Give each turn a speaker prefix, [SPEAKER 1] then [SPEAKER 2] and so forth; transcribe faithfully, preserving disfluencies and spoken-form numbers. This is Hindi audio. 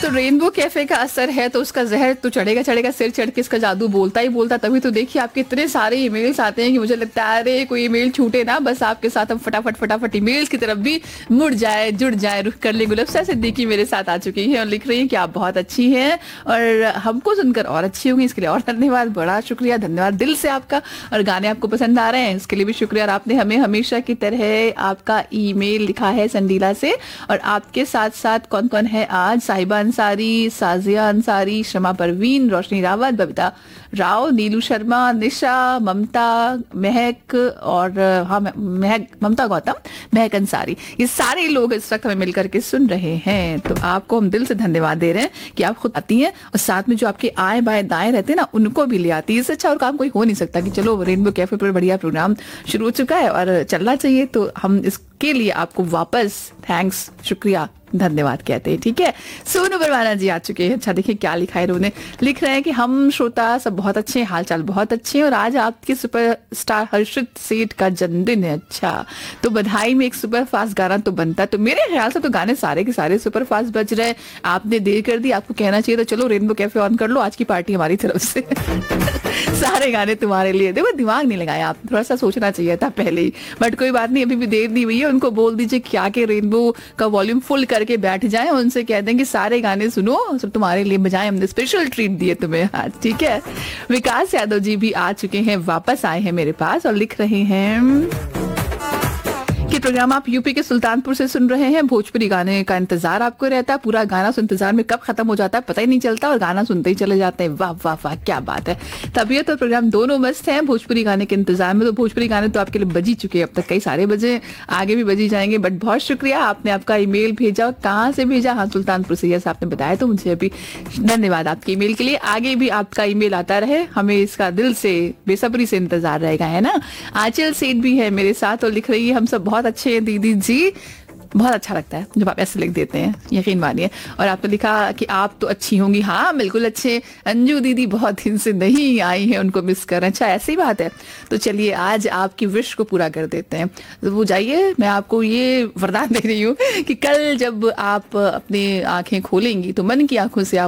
[SPEAKER 1] तो रेनबो कैफे का असर है तो उसका जहर तो चढ़ेगा चढ़ेगा, सिर चढ़ के इसका जादू बोलता ही बोलता। तभी तो देखिए आपके इतने सारे ईमेल्स आते हैं कि मुझे लगता है अरे कोई ईमेल छूटे ना, बस आपके साथ हम फटाफट फटाफट ईमेल्स की तरफ भी मुड़ जाए, जुड़ जाए। रुख कर ले गुलफ्सा सिद्दीकी मेरे साथ आ चुकी है और लिख रही है कि आप बहुत अच्छी हैं और हमको सुनकर और अच्छी होंगी, इसके लिए और धन्यवाद, बड़ा शुक्रिया, धन्यवाद दिल से आपका। और गाने आपको पसंद आ रहे हैं इसके लिए भी शुक्रिया। और आपने हमें हमेशा की तरह आपका ईमेल लिखा है संडीला से। और आपके साथ साथ कौन कौन है आज? साहिबा अंसारी, साजिया अंसारी, शमा परवीन, रोशनी रावत, बबीता राव, नीलू शर्मा, निशा, ममता, महक और हाँ महक ममता गौतम, महक अंसारी, ये सारे लोग इस वक्त हमें मिलकर के सुन रहे हैं। तो आपको हम दिल से धन्यवाद दे रहे हैं कि आप खुद आती हैं और साथ में जो आपके आए बाएं दाएं रहते हैं ना उनको भी ले आती है। इससे अच्छा और काम कोई हो नहीं सकता कि चलो रेनबो कैफे पर बढ़िया प्रोग्राम शुरू हो चुका है और चलना चाहिए, तो हम इसके लिए आपको वापस थैंक्स, शुक्रिया, धन्यवाद कहते हैं। ठीक है, सोनू बरवाना जी आ चुके हैं। अच्छा देखिए क्या लिखा है इन्होंने, लिख रहे हैं कि हम श्रोता सब बहुत अच्छे हैं, हालचाल बहुत अच्छे हैं और आज आपके सुपरस्टार हर्षित सेठ का जन्मदिन है। अच्छा तो बधाई में एक सुपर फास्ट गाना तो बनता, तो मेरे ख्याल से तो गाने सारे के सारे सुपर फास्ट बज रहे हैं। आपने देर कर दी, आपको कहना चाहिए तो चलो रेनबो कैफे ऑन कर लो, आज की पार्टी हमारी तरफ से सारे गाने तुम्हारे लिए। देखो दिमाग नहीं लगाया, आप थोड़ा सा सोचना चाहिए था पहले ही, बट कोई बात नहीं, अभी भी देर नहीं हुई है। उनको बोल दीजिए क्या के रेनबो का वॉल्यूम फुल करके बैठ जाएं, उनसे कह दें कि सारे गाने सुनो, सब तुम्हारे लिए बजाएं, हमने स्पेशल ट्रीट दिए तुम्हें आज। ठीक है, विकास यादव जी भी आ चुके हैं, वापस आए हैं मेरे पास और लिख रहे हैं कि प्रोग्राम आप यूपी के सुल्तानपुर से सुन रहे हैं। भोजपुरी गाने का इंतजार आपको रहता है, पूरा गाना सुन इंतजार में कब खत्म हो जाता है पता ही नहीं चलता और गाना सुनते ही चले जाते हैं। वाह वाह वाह क्या बात है। तबीयत तो प्रोग्राम दोनों मस्त हैं, भोजपुरी गाने के इंतजार में। तो भोजपुरी गाने तो आपके लिए बजी चुके हैं अब तक, कई सारे बजे, आगे भी बजी जाएंगे। बट बहुत शुक्रिया, आपने आपका ईमेल भेजा, कहाँ से भेजा? हाँ सुल्तानपुर से, यस आपने बताया तो मुझे अभी, धन्यवाद आपके ईमेल के लिए। आगे भी आपका ईमेल आता रहे, हमें इसका दिल से बेसब्री से इंतजार रहेगा, है ना। आंचल सेठ भी है मेरे साथ और लिख रही है हम सब बहुत अच्छे हैं दीदी जी, बहुत अच्छा लगता है जब आप ऐसे लिख देते हैं, यकीन मानिए। और आपने लिखा कि आप तो अच्छी होंगी, हाँ बिल्कुल अच्छे। अंजू दीदी बहुत दिन से नहीं आई हैं, उनको मिस कर। अच्छा ऐसी बात है, तो चलिए आज आपकी विश को पूरा कर देते हैं। तो वो जाइए, मैं आपको ये वरदान दे रही हूँ कि कल जब आप अपनी आंखें खोलेंगी तो मन की आंखों से आप